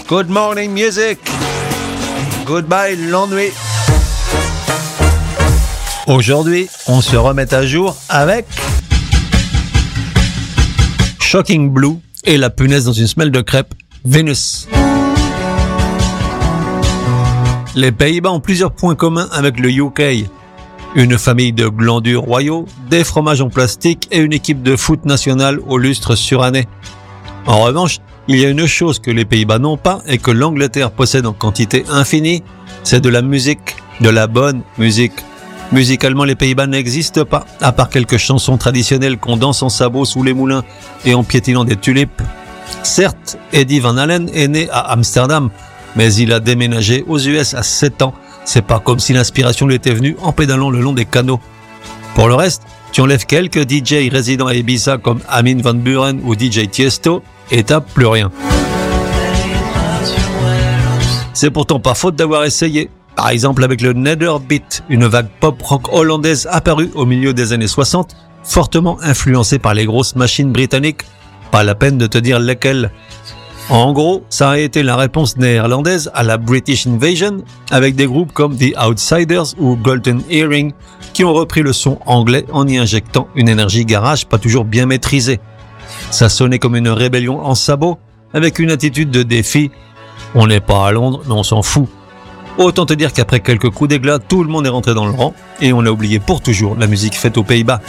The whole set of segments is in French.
Good morning music. Goodbye l'ennui. Aujourd'hui, on se remet à jour avec Shocking Blue et la punaise dans une semelle de crêpes, Venus. Les Pays-Bas ont plusieurs points communs avec le UK. Une famille de glandures royaux, des fromages en plastique et une équipe de foot nationale au lustre suranné. En revanche, il y a une chose que les Pays-Bas n'ont pas et que l'Angleterre possède en quantité infinie, c'est de la musique, de la bonne musique. Musicalement, les Pays-Bas n'existent pas, à part quelques chansons traditionnelles qu'on danse en sabots sous les moulins et en piétinant des tulipes. Certes, Eddie Van Halen est né à Amsterdam, mais il a déménagé aux US à 7 ans. C'est pas comme si l'inspiration lui était venue en pédalant le long des canaux. Pour le reste, tu enlèves quelques DJ résidents à Ibiza comme Armin van Buuren ou DJ Tiesto et t'as plus rien. C'est pourtant pas faute d'avoir essayé. Par exemple avec le Nether Beat, une vague pop-rock hollandaise apparue au milieu des années 60, fortement influencée par les grosses machines britanniques. Pas la peine de te dire lesquelles. En gros, ça a été la réponse néerlandaise à la British Invasion, avec des groupes comme The Outsiders ou Golden Earring, qui ont repris le son anglais en y injectant une énergie garage pas toujours bien maîtrisée. Ça sonnait comme une rébellion en sabot, avec une attitude de défi. On n'est pas à Londres, mais on s'en fout. Autant te dire qu'après quelques coups d'éclat, tout le monde est rentré dans le rang, et on a oublié pour toujours la musique faite aux Pays-Bas.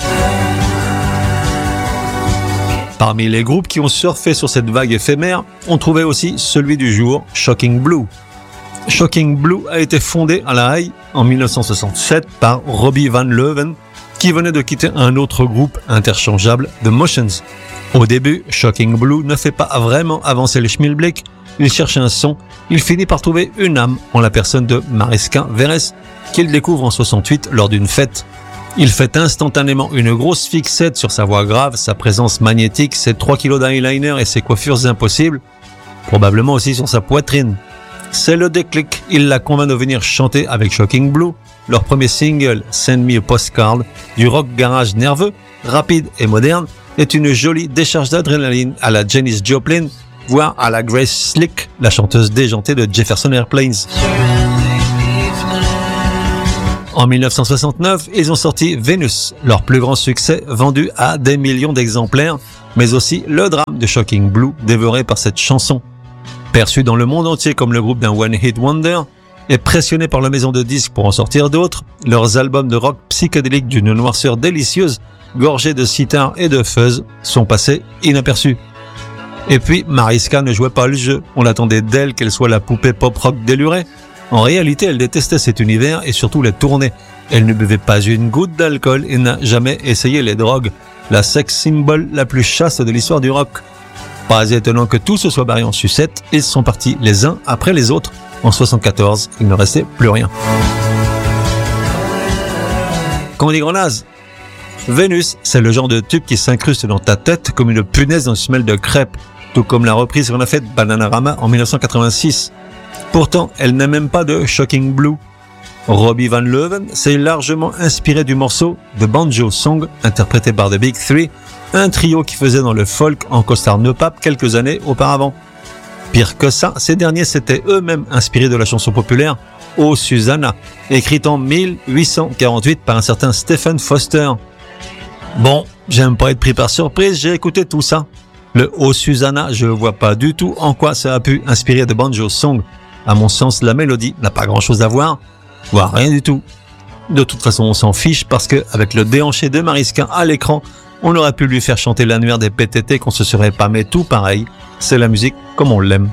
Parmi les groupes qui ont surfé sur cette vague éphémère, on trouvait aussi celui du jour, Shocking Blue. Shocking Blue a été fondé à La Haye en 1967 par Robbie Van Leuven, qui venait de quitter un autre groupe interchangeable, The Motions. Au début, Shocking Blue ne fait pas vraiment avancer le schmilblick, il cherche un son, il finit par trouver une âme en la personne de Mariska Veres, qu'il découvre en 68 lors d'une fête. Il fait instantanément une grosse fixette sur sa voix grave, sa présence magnétique, ses 3 kilos d'eyeliner et ses coiffures impossibles, probablement aussi sur sa poitrine. C'est le déclic, il la convainc de venir chanter avec Shocking Blue, leur premier single, Send Me a Postcard, du rock garage nerveux, rapide et moderne, est une jolie décharge d'adrénaline à la Janis Joplin, voire à la Grace Slick, la chanteuse déjantée de Jefferson Airplanes. En 1969, ils ont sorti Venus, leur plus grand succès vendu à des millions d'exemplaires, mais aussi le drame de Shocking Blue dévoré par cette chanson. Perçu dans le monde entier comme le groupe d'un one-hit wonder et pressionné par la maison de disques pour en sortir d'autres, leurs albums de rock psychédélique d'une noirceur délicieuse, gorgés de sitar et de fuzz, sont passés inaperçus. Et puis, Mariska ne jouait pas le jeu, on attendait d'elle qu'elle soit la poupée pop-rock délurée. En réalité, elle détestait cet univers et surtout les tournées. Elle ne buvait pas une goutte d'alcool et n'a jamais essayé les drogues, la sex symbol la plus chaste de l'histoire du rock. Pas étonnant que tout se soit barré en sucette, ils sont partis les uns après les autres. En 74, il ne restait plus rien. Quand on dit grenasse, Vénus, c'est le genre de tube qui s'incruste dans ta tête comme une punaise dans une semelle de crêpes, tout comme la reprise qu'on a faite Bananarama en 1986. Pourtant, elle n'a même pas de Shocking Blue. Robbie Van Leuven s'est largement inspiré du morceau The Banjo Song, interprété par The Big Three, un trio qui faisait dans le folk en costard no-pape quelques années auparavant. Pire que ça, ces derniers s'étaient eux-mêmes inspirés de la chanson populaire Oh Susanna, écrite en 1848 par un certain Stephen Foster. Bon, j'aime pas être pris par surprise, j'ai écouté tout ça. Le Oh Susanna, je vois pas du tout en quoi ça a pu inspirer The Banjo Song. À mon sens, la mélodie n'a pas grand-chose à voir, voire rien du tout. De toute façon, on s'en fiche parce que, avec le déhanché de Mariska à l'écran, on aurait pu lui faire chanter l'annuaire des PTT qu'on se serait pas mais tout pareil. C'est la musique comme on l'aime.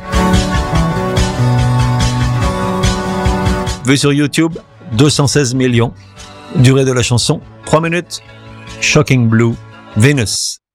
Vue sur YouTube, 216 millions. Durée de la chanson, 3 minutes. Shocking Blue, Venus.